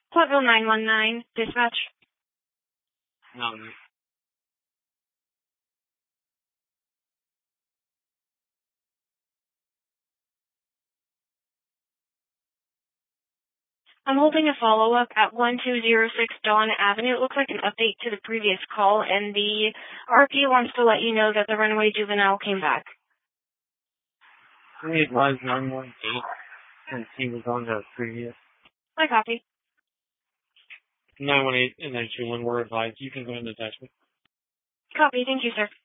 Platteville 919, dispatch. I'm holding a follow-up at 1206 Dawn Avenue. It looks like an update to the previous call, and the RP wants to let you know that the runaway juvenile came back. Can we advise 918 since he was on the previous? I copy. 918 and then 21 were advised. You can go ahead and attach me. Copy. Thank you, sir.